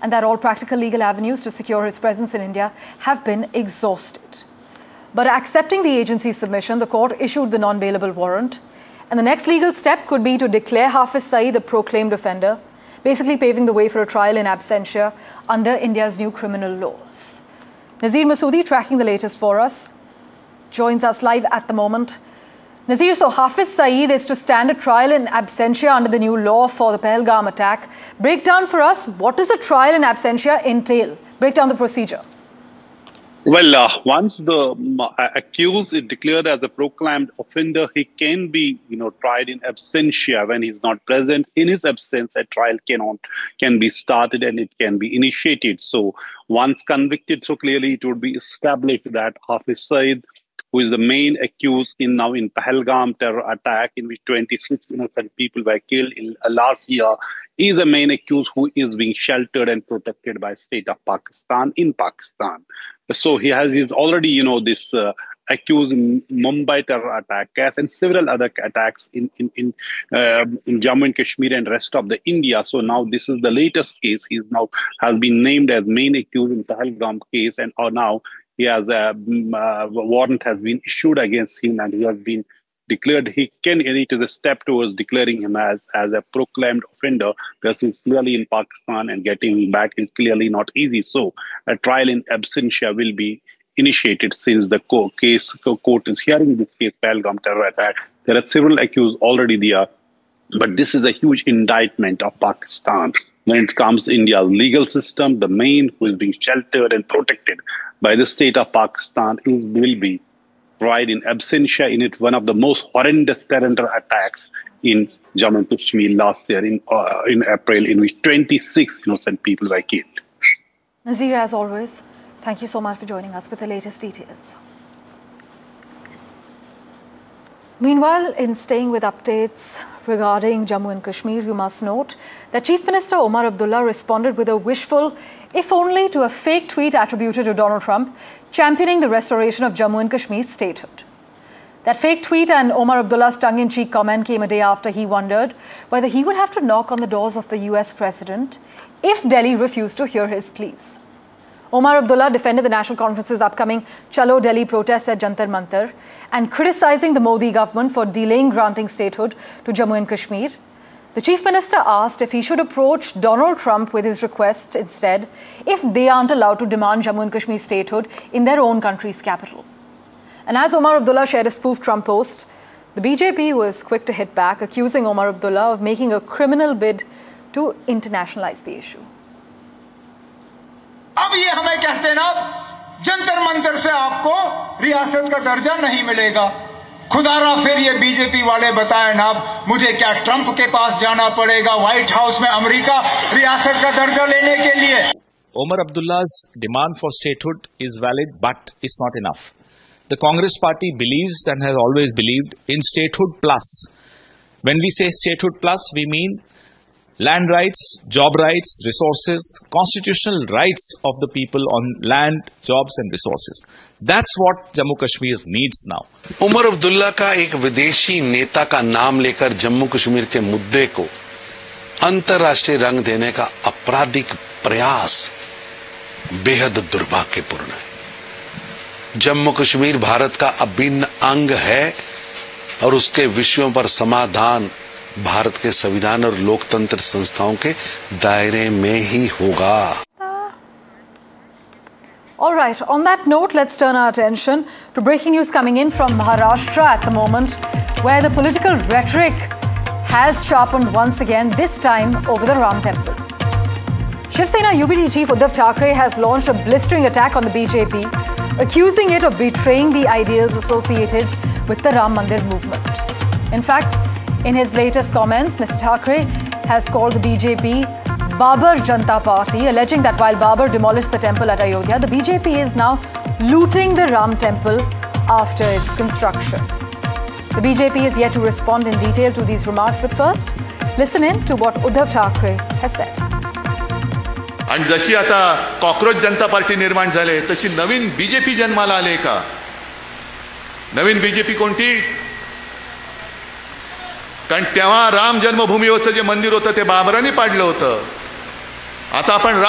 and that all practical legal avenues to secure his presence in India have been exhausted. But accepting the agency's submission, the court issued the non-bailable warrant. And the next legal step could be to declare Hafiz Saeed a proclaimed offender, basically paving the way for a trial in absentia under India's new criminal laws. Nazir Masoodi, tracking the latest for us, joins us live at the moment. Nazir, so Hafiz Saeed is to stand a trial in absentia under the new law for the Pahalgam attack. Break down for us, what does a trial in absentia entail? Break down the procedure. Well, once the accused is declared as a proclaimed offender, he can be, tried in absentia when he's not present. In his absence, a trial can be started and it can be initiated. So once convicted, so clearly it would be established that Hafiz Saeed, who is the main accused in Pahalgam terror attack, in which 26 innocent people were killed in last year, is a main accused who is being sheltered and protected by state of Pakistan in Pakistan. So he is already, this accused in Mumbai terror attack case and several other attacks in Jammu and Kashmir and rest of the India. So now this is the latest case. He now has been named as main accused in Pahalgam case, and now he has a warrant has been issued against him, and he has been declared. It is a step towards declaring him as a proclaimed offender, because he's clearly in Pakistan and getting him back is clearly not easy. So a trial in absentia will be initiated since the court is hearing this case, Pahalgam terror attack. There are several accused already there. But this is a huge indictment of Pakistan. When it comes to India's legal system, the main who is being sheltered and protected by the state of Pakistan will be tried in absentia in one of the most horrendous terror attacks in Jammu and Kashmir last year in April, in which 26 innocent people were killed. Nazir, as always, thank you so much for joining us with the latest details. Meanwhile, in staying with updates regarding Jammu and Kashmir, you must note that Chief Minister Omar Abdullah responded with a wishful, if only to a fake tweet attributed to Donald Trump, championing the restoration of Jammu and Kashmir's statehood. That fake tweet and Omar Abdullah's tongue-in-cheek comment came a day after he wondered whether he would have to knock on the doors of the US president if Delhi refused to hear his pleas. Omar Abdullah defended the National Conference's upcoming Chalo Delhi protest at Jantar Mantar and criticizing the Modi government for delaying granting statehood to Jammu and Kashmir. The Chief Minister asked if he should approach Donald Trump with his request instead if they aren't allowed to demand Jammu and Kashmir statehood in their own country's capital. And as Omar Abdullah shared a spoof Trump post, the BJP was quick to hit back, accusing Omar Abdullah of making a criminal bid to internationalize the issue. अब ये हमें कहते हैं ना, जंतर मंतर से आपको रियासत का दर्जा नहीं मिलेगा। खुदारा फिर ये बीजेपी वाले बताएं ना, मुझे क्या ट्रंप के पास जाना पड़ेगा व्हाइट हाउस में अमेरिका रियासत का दर्जा लेने के लिए? Omar Abdullah's demand for statehood is valid, but it's not enough. The Congress party believes and has always believed in statehood plus. When we say statehood plus, we mean land rights, job rights, resources, constitutional rights of the people on land, jobs and resources. That's what Jammu Kashmir needs now. Omar Abdullah का एक विदेशी नेता का नाम लेकर जम्मू कश्मीर के मुद्दे को अंतर्राष्ट्रीय रंग देने का आपराधिक प्रयास बेहद दुर्भाग्यपूर्ण है। जम्मू कश्मीर भारत का अभिन्न अंग है और उसके विषयों पर समाधान भारत के संविधान और लोकतंत्र संस्थाओं के दायरे में ही होगा। All right, on that note, let's turn our attention to breaking news coming in from Maharashtra at the moment, where the political rhetoric has sharpened once again, this time over the Ram Temple. Shiv Sena UBT chief Uddhav Thackeray has launched a blistering attack on the BJP, accusing it of betraying the ideals associated with the Ram Mandir movement. In fact, in his latest comments, Mr. Thackeray has called the BJP Babar Janata Party, alleging that while Babar demolished the temple at Ayodhya, the BJP is now looting the Ram temple after its construction. The BJP is yet to respond in detail to these remarks, but first, listen in to what Uddhav Thackeray has said. आणि जशी आता cockroach जनता party निर्माण झाले तशी नवीन BJP जन्माला आले का? नवीन BJP कोणती? कारण तेव्हा राम जन्मभूमीवरचं जे मंदिर होतं ते बाबरांनी पाडलं होतं. आता आपण